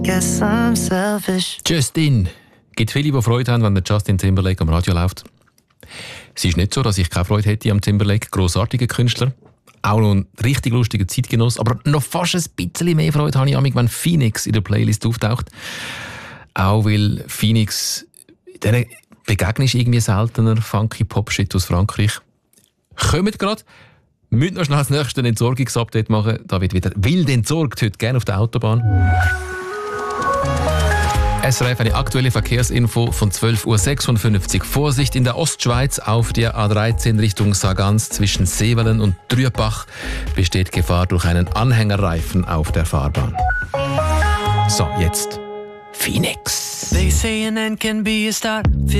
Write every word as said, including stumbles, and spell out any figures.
Guess I'm selfish. Justin. Es gibt viele, die Freude haben, wenn der Justin Timberlake am Radio läuft. Es ist nicht so, dass ich keine Freude hätte am Timberlake. Grossartiger Künstler. Auch noch ein richtig lustiger Zeitgenoss. Aber noch fast ein bisschen mehr Freude habe ich, wenn Phoenix in der Playlist auftaucht. Auch weil Phoenix, denen begegnest irgendwie seltener funky Pop-Shit aus Frankreich. Kommt gerade. Müssen noch schnell das nächste Entsorgungsupdate machen. Da wird wieder wild entsorgt, heute gerne auf der Autobahn. S R F, eine aktuelle Verkehrsinfo von zwölf Uhr sechsundfünfzig. Vorsicht in der Ostschweiz auf der A dreizehn Richtung Sargans zwischen Sevelen und Trürbach besteht Gefahr durch einen Anhängerreifen auf der Fahrbahn. So, jetzt Phoenix. They say an end can be a start.